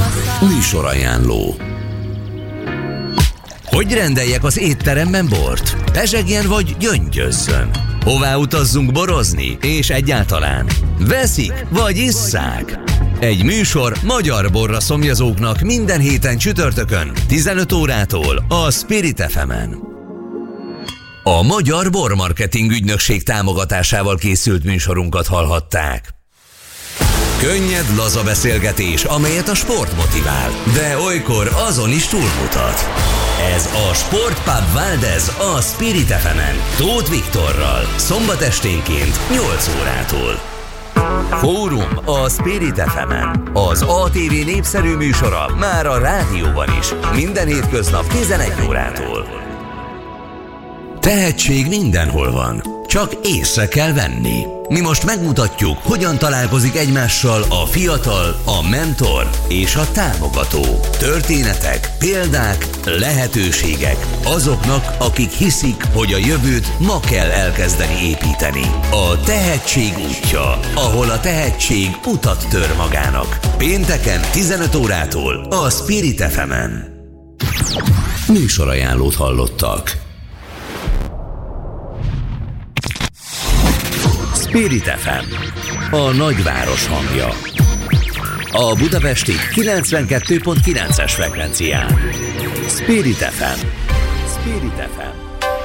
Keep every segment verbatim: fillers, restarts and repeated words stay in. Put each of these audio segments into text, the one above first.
Műsorajánló. Hogy rendeljek az étteremben bort? Pezsegjen vagy gyöngyözzön? Hová utazzunk borozni? És egyáltalán veszik vagy isszák? Egy műsor magyar borra szomjazóknak minden héten csütörtökön tizenöt órától a Spirit ef emen. A Magyar Bormarketing Ügynökség támogatásával készült műsorunkat hallhatták. Könnyed, laza beszélgetés, amelyet a sport motivál, de olykor azon is túlmutat. Ez a Sportpub Valdez a Spirit ef emen, Tóth Viktorral, szombat esténként nyolc órától. Fórum a Spirit ef emen, az á té vé népszerű műsora már a rádióban is, minden hétköznap tizenegy órától. Tehetség mindenhol van, csak észre kell venni. Mi most megmutatjuk, hogyan találkozik egymással a fiatal, a mentor és a támogató. Történetek, példák, lehetőségek azoknak, akik hiszik, hogy a jövőt ma kell elkezdeni építeni. A tehetség útja, ahol a tehetség utat tör magának. Pénteken tizenöt órától a Spirit ef emen. Műsorajánlót hallottak. Spirit ef em, a nagyváros hangja. A budapesti kilencvenkettő pont kilences frekvencián. Spirit ef em. Spirit ef em.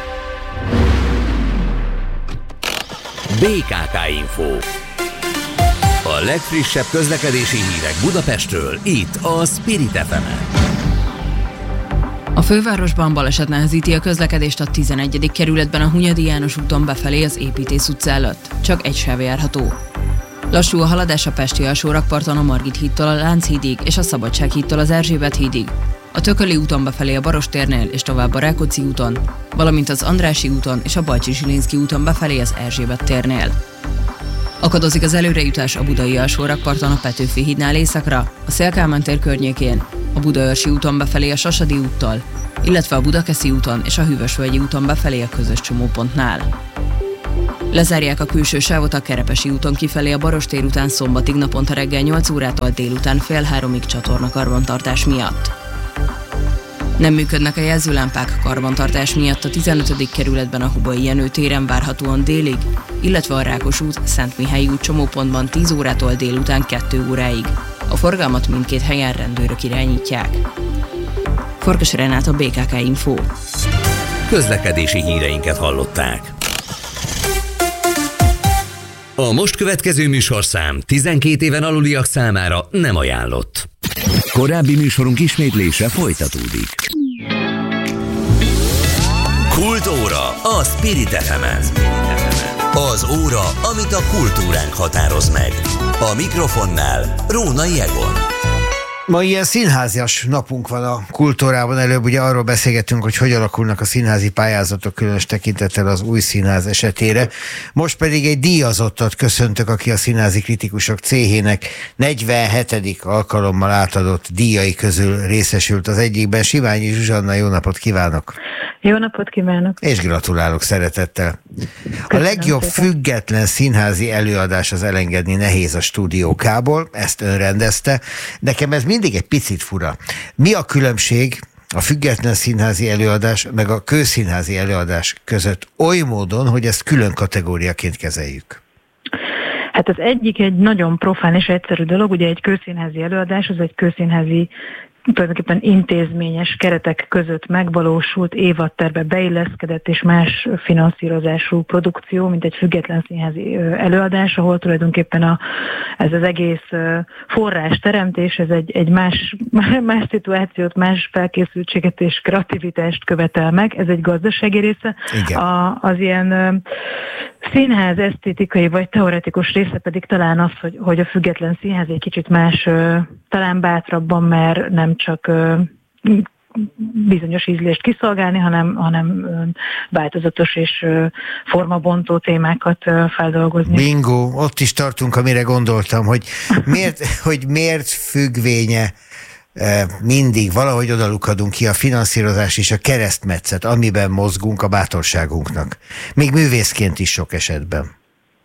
bé ká ká Info. A legfrissebb közlekedési hírek Budapestről, itt a Spirit ef emen. A fővárosban baleset nehezíti a közlekedést a tizenegyedik kerületben a Hunyadi János úton befelé az Építész utca előtt. Csak egy sáv járható. Lassú a haladás a pesti alsórakparton a Margit hídtól a Lánchídig és a Szabadság hídtól az Erzsébet hídig, a Tököli úton befelé a Barostérnél és tovább a Rákóczi úton, valamint az Andrássy úton és a Bajcsy-Zsilinszky úton befelé az Erzsébet térnél. Akadozik az előrejutás a Budai alsórakparton a Petőfi hídnál északra, a Széll-Kálmán tér környékén, a Budaörsi úton befelé a Sasadi úttal, illetve a Budakeszi úton és a Hűvösvölgyi úton befelé a közös csomópontnál. Lezárják a külső sávot a Kerepesi úton kifelé a Barostér után szombatig naponta reggel nyolc órától délután fél háromig csatorna karbantartás miatt. Nem működnek a jelzőlámpák karbantartás miatt a tizenötödik kerületben a Hubai Jenő téren várhatóan délig, illetve a Rákos út, Szentmihályi út csomópontban tíz órától délután kettő óráig. A forgalmat mindkét helyen rendőrök irányítják. Farkas Renáta, bé ká ká Info. Közlekedési híreinket hallották. A most következő műsorszám tizenkét éven aluliak számára nem ajánlott. Korábbi műsorunk ismétlése folytatódik. Kultúra a Spirit ef emen. Az óra, amit a kultúránk határoz meg. A mikrofonnál Rónai Egon. Ma ilyen színházias napunk van a Kultúrában. Előbb ugye arról beszélgettünk, hogy hogy alakulnak a színházi pályázatok, különös tekintettel az új színház esetére. Most pedig egy díjazottat köszöntök, aki a Színházi Kritikusok Céhének negyvenhetedik alkalommal átadott díjai közül részesült az egyikben. Siványi Zsuzsanna, jó napot kívánok! Jó napot kívánok! És gratulálok szeretettel! Köszönöm a legjobb szépen. Független színházi előadás az elengedni nehéz a stúdiókából, ezt ön rendezte. Nekem ez mindig egy picit fura. Mi a különbség a független színházi előadás meg a közszínházi előadás között oly módon, hogy ezt külön kategóriaként kezeljük? Hát az egyik egy nagyon profán és egyszerű dolog, ugye egy közszínházi előadás, az egy közszínházi tulajdonképpen intézményes keretek között megvalósult, évadtervbe beilleszkedett és más finanszírozású produkció, mint egy független színházi előadás, ahol tulajdonképpen a, ez az egész forrás teremtés, ez egy, egy más, más szituációt, más felkészültséget és kreativitást követel meg, ez egy gazdasági része. A, az ilyen színház esztétikai vagy teoretikus része pedig talán az, hogy, hogy a független színház egy kicsit más, talán bátrabban, mert nem csak bizonyos ízlést kiszolgálni, hanem, hanem változatos és formabontó témákat feldolgozni. Bingo, ott is tartunk, amire gondoltam, hogy miért, hogy miért függvénye mindig valahogy odalukadunk ki a finanszírozás és a keresztmetszet, amiben mozgunk a bátorságunknak. Még művészként is sok esetben.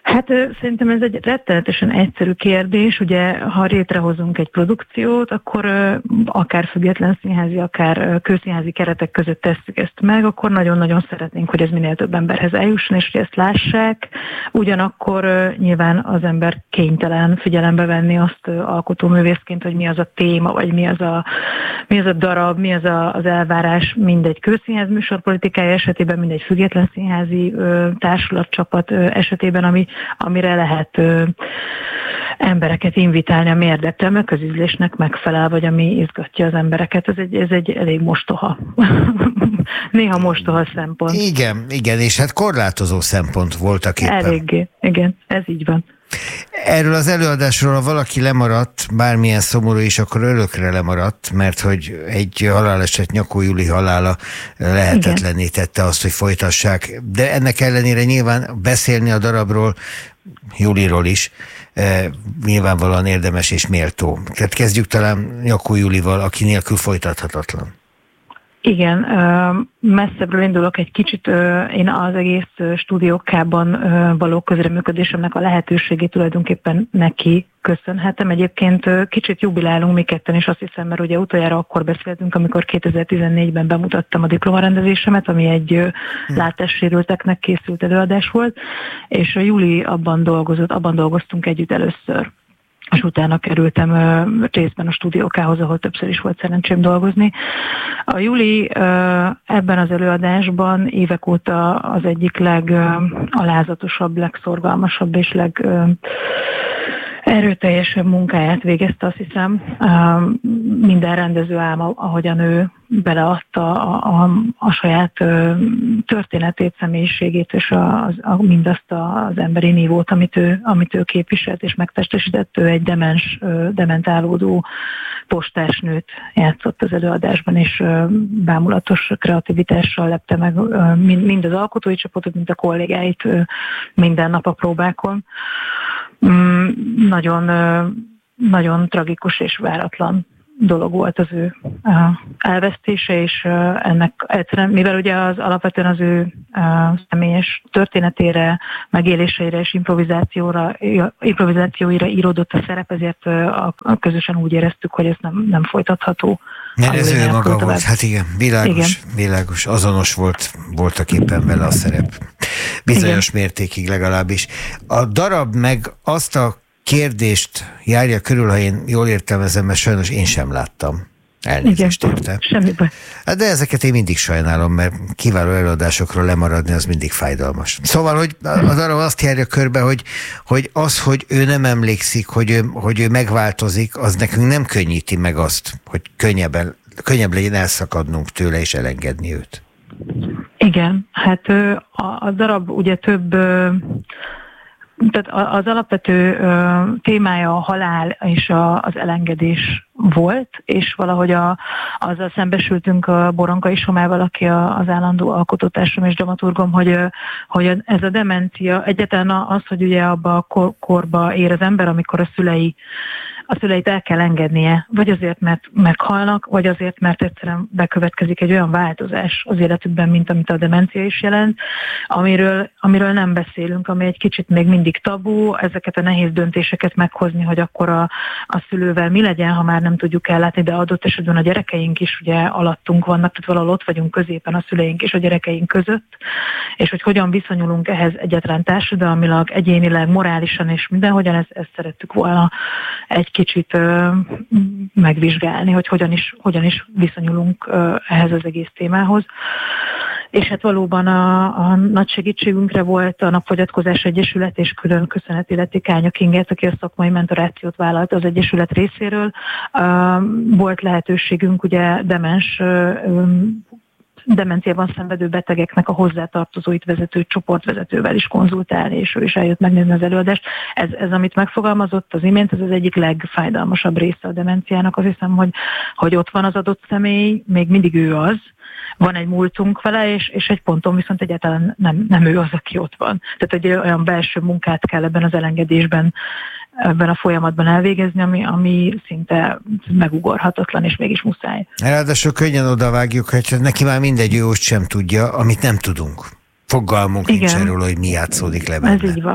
Hát szerintem ez egy rettenetesen egyszerű kérdés. Ugye, ha létrehozunk egy produkciót, akkor akár független színházi, akár kőszínházi keretek között tesszük ezt meg, akkor nagyon-nagyon szeretnénk, hogy ez minél több emberhez eljusson, és hogy ezt lássák. Ugyanakkor nyilván az ember kénytelen figyelembe venni azt alkotóművészként, hogy mi az a téma, vagy mi az a, mi az a darab, mi az a, az elvárás mindegy kőszínház műsorpolitikája esetében, mindegy független színházi társulatcsapat esetében, ami amire lehet ö, embereket invitálni, ami érdektel, mert közüzlésnek megfelel, vagy ami izgatja az embereket. Ez egy, ez egy elég mostoha. Néha mostoha szempont. Igen, igen, és hát korlátozó szempont voltak éppen. Eléggé, igen, ez így van. Erről az előadásról, ha valaki lemaradt, bármilyen szomorú is, akkor örökre lemaradt, mert hogy egy haláleset, Nyakó Juli halála lehetetlenné tette azt, hogy folytassák. De ennek ellenére nyilván beszélni a darabról, Juliról is, eh, nyilvánvalóan érdemes és méltó. Tehát kezdjük talán Nyakó Julival, aki nélkül folytathatatlan. Igen, messzebbről indulok egy kicsit, én az egész stúdiókában való közreműködésemnek a lehetőségét tulajdonképpen neki köszönhetem. Egyébként kicsit jubilálunk mi ketten is, azt hiszem, mert ugye utoljára akkor beszéltünk, amikor kétezer-tizennégyben bemutattam a diplomarendezésemet, ami egy látássérülteknek készült előadás volt, és a Juli abban dolgozott, abban dolgoztunk együtt először. És utána kerültem uh, részben a stúdiókához, ahol többször is volt szerencsém dolgozni. A Juli uh, ebben az előadásban évek óta az egyik legalázatosabb, uh, legszorgalmasabb és leg... Uh, erőteljesebb munkáját végezte, azt hiszem. Minden rendező álma, ahogyan ő beleadta a, a, a saját történetét, személyiségét, és a, a, mindazt az emberi nívót, amit ő, amit ő képviselt és megtestesített. Ő egy demens, dementálódó postásnőt játszott az előadásban, és bámulatos kreativitással lepte meg mind az alkotói csapatot, mind a kollégáit minden nap a próbákon. Mm, nagyon, nagyon tragikus és váratlan dolog volt az ő elvesztése, és ennek egyszerűen, mivel ugye az alapvetően az ő személyes történetére, megéléseire és improvizációra, improvizációira íródott a szerep, ezért a, a közösen úgy éreztük, hogy ez nem, nem folytatható. Mert ez ő maga tovább. Volt, hát igen, világos, igen. világos, azonos volt, voltak éppen vele a szerep. Bizonyos igen. mértékig legalábbis. A darab meg azt a kérdést járja körül, ha én jól értelmezem, mert sajnos én sem láttam. Elnézést érte. Semmi baj. De ezeket én mindig sajnálom, mert kiváló előadásokról lemaradni, az mindig fájdalmas. Szóval, hogy a darab azt járja körbe, hogy, hogy az, hogy ő nem emlékszik, hogy ő, hogy ő megváltozik, az nekünk nem könnyíti meg azt, hogy könnyebben, könnyebb legyen elszakadnunk tőle és elengedni őt. Igen, hát a, a darab ugye több... Tehát az alapvető témája a halál és a, az elengedés volt, és valahogy a, azzal szembesültünk a Boronkai Somával, aki a, az állandó alkotótársam és dramaturgom, hogy, hogy ez a demencia, egyáltalán az, hogy ugye abba a kor, korba ér az ember, amikor a szülei a szüleit el kell engednie, vagy azért, mert meghalnak, vagy azért, mert egyszerűen bekövetkezik egy olyan változás az életükben, mint amit a demencia is jelent, amiről, amiről nem beszélünk, ami egy kicsit még mindig tabú, ezeket a nehéz döntéseket meghozni, hogy akkor a, a szülővel mi legyen, ha már nem tudjuk ellátni, de adott esetben a gyerekeink is ugye alattunk vannak, tehát valahol ott vagyunk középen a szüleink és a gyerekeink között, és hogy hogyan viszonyulunk ehhez egyáltalán társadalmilag, egyénileg, morálisan és mindenhogyan, ezt, ezt szerettük volna egy kicsit ö, megvizsgálni, hogy hogyan is, hogyan is viszonyulunk ö, ehhez az egész témához. És hát valóban a, a nagy segítségünkre volt a Napfogyatkozás Egyesület, és külön köszönet illeti Kánya Kingert, aki a szakmai mentorációt vállalt az Egyesület részéről. Uh, volt lehetőségünk ugye demens um, demenciában szenvedő betegeknek a hozzátartozóit vezető csoportvezetővel is konzultálni, és ő is eljött megnézni az előadást. Ez, ez amit megfogalmazott az imént, ez az egyik legfájdalmasabb része a demenciának. Azt hiszem, hogy, hogy ott van az adott személy, még mindig ő az, van egy múltunk vele, és, és egy ponton viszont egyáltalán nem, nem ő az, aki ott van. Tehát egy olyan belső munkát kell ebben az elengedésben, ebben a folyamatban elvégezni, ami, ami szinte megugorhatatlan, és mégis muszáj. Ráadásul könnyen odavágjuk, hogy neki már mindegy, ő most sem tudja, amit nem tudunk. Fogalmunk nincs erről, hogy mi játszódik le benne. Ez így van.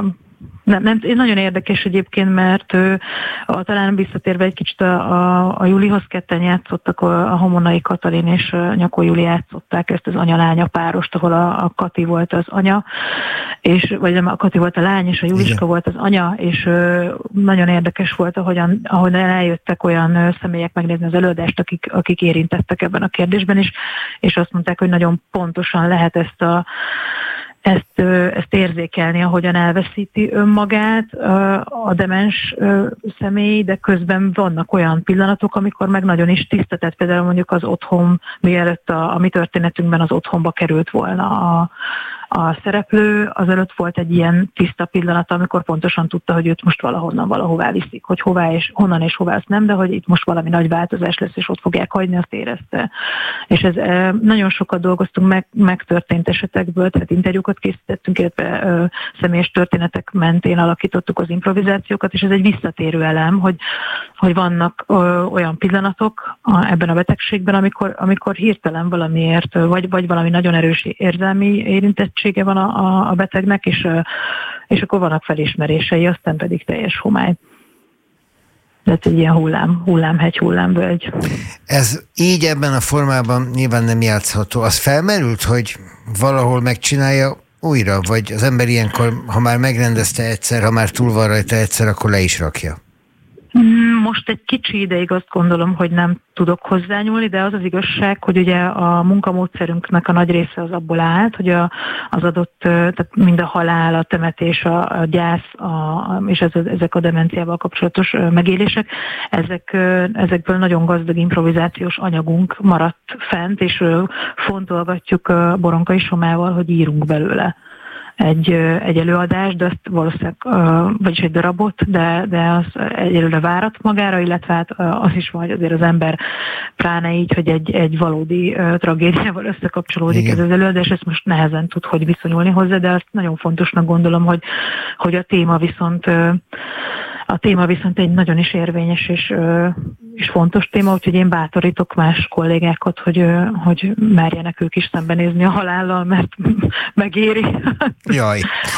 Nem, nem, nagyon érdekes egyébként, mert ő, a, talán visszatérve egy kicsit a, a, a Julihoz ketten játszottak, a, a Homonai Katalin és a Nyakó Juli játszották ezt az anya-lánya párost, ahol a, a Kati volt az anya, és, vagy nem, a Kati volt a lány, és a Juliska Igen. volt az anya, és ö, nagyon érdekes volt, ahogyan, ahogyan eljöttek olyan ö, személyek megnézni az előadást, akik, akik érintettek ebben a kérdésben is, és azt mondták, hogy nagyon pontosan lehet ezt a Ezt, ezt érzékelni, ahogyan elveszíti önmagát a demens személy, de közben vannak olyan pillanatok, amikor meg nagyon is tiszta, tehát például mondjuk az otthon, mielőtt a, a mi történetünkben az otthonba került volna a, a szereplő, azelőtt volt egy ilyen tiszta pillanat, amikor pontosan tudta, hogy őt most valahonnan valahová viszik, hogy hová és honnan és hová, azt nem, de hogy itt most valami nagy változás lesz, és ott fogják hagyni, azt érezte. És ez nagyon sokat dolgoztunk meg, megtörtént esetekből, tehát interjúkat készítettünk, illetve ö, személyes történetek mentén alakítottuk az improvizációkat, és ez egy visszatérő elem, hogy, hogy vannak ö, olyan pillanatok a, ebben a betegségben, amikor, amikor hirtelen valamiért, vagy, vagy valami nagyon erős érzelmi érintettsége van a, a, a betegnek, és, és akkor vannak felismerései, aztán pedig teljes homály. Tehát egy ilyen hullám, hullámhegy, hullámvölgy. Ez így ebben a formában nyilván nem játszható. Az felmerült, hogy valahol megcsinálja újra, vagy az ember ilyenkor, ha már megrendezte egyszer, ha már túl van rajta egyszer, akkor le is rakja? Most egy kicsi ideig azt gondolom, hogy nem tudok hozzányúlni, de az az igazság, hogy ugye a munkamódszerünknek a nagy része az abból állt, hogy a, az adott, tehát mind a halál, a temetés, a, a gyász a, és ez, ezek a demenciával kapcsolatos megélések, ezek, ezekből nagyon gazdag improvizációs anyagunk maradt fent, és fontolgatjuk Boronkai Somával, hogy írunk belőle egy, egy előadást, de azt valószínűleg, vagyis egy darabot, de, de az egyelőre várat magára, illetve hát az is van, hogy azért az ember pláne így, hogy egy, egy valódi tragédiával összekapcsolódik Igen. ez az előadás, ezt most nehezen tud hogy viszonyulni hozzá, de azt nagyon fontosnak gondolom, hogy, hogy a téma viszont A téma viszont egy nagyon is érvényes és, és fontos téma, úgyhogy én bátorítok más kollégákat, hogy, hogy merjenek ők is szembenézni a halállal, mert megéri. Jaj,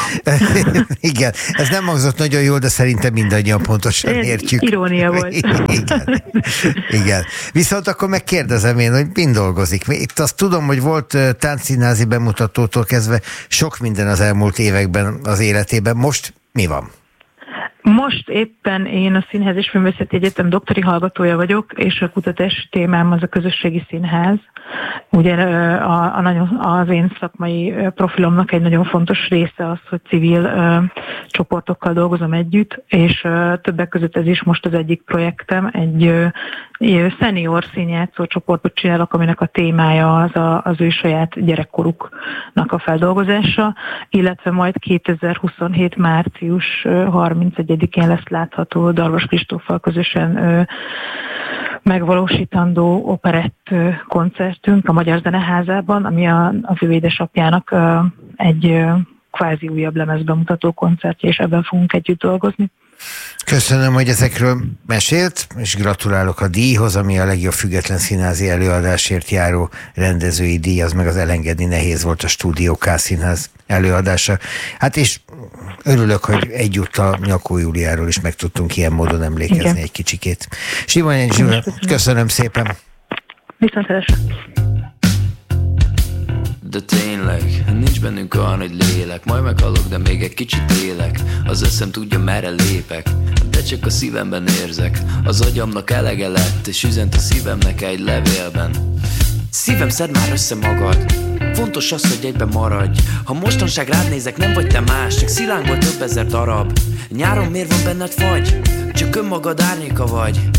igen, ez nem hangzott nagyon jól, de szerintem mindannyian pontosan értjük. Irónia volt. Igen. Igen. Viszont akkor megkérdezem én, hogy mind dolgozik. Itt azt tudom, hogy volt táncszínházi bemutatótól kezdve sok minden az elmúlt években az életében. Most mi van? Most éppen én a Színház és Filmvészeti Egyetem doktori hallgatója vagyok, és a kutatási témám az a közösségi színház. Ugye a, a nagyon, az én szakmai profilomnak egy nagyon fontos része az, hogy civil uh, csoportokkal dolgozom együtt, és uh, többek között ez is most az egyik projektem, egy uh, szenior színjátszó csoportot csinálok, aminek a témája az a, az ő saját gyerekkoruknak a feldolgozása, illetve majd kétezer-huszonhét március harmincegyedikén lesz látható Darvas Kristóffal közösen uh, megvalósítandó operett koncertünk a Magyar Zeneházában, ami a, az ő édesapjának uh, egy uh, kvázi újabb lemezbemutató koncertje, és ebben fogunk együtt dolgozni. Köszönöm, hogy ezekről mesélt, és gratulálok a díjhoz, ami a legjobb független színházi előadásért járó rendezői díj, az meg az elengedni nehéz volt a Stúdió K színház előadása. Hát és örülök, hogy egyúttal Nyakó Júliáról is meg tudtunk ilyen módon emlékezni Igen. egy kicsikét. Simonyi Zsuzsa, köszönöm szépen. Viszontlátásra. De tényleg, nincs bennünk olyan, hogy lélek. Majd meghalok, de még egy kicsit élek. Az eszem tudja, merre lépek, de csak a szívemben érzek. Az agyamnak elege lett, és üzent a szívemnek egy levélben. Szívem, szedd már össze magad. Fontos az, hogy egyben maradj. Ha mostanság rád nézek, nem vagy te más, csak szilánkból több ezer darab. Nyáron miért van benned fagy? Csak önmagad árnyéka vagy.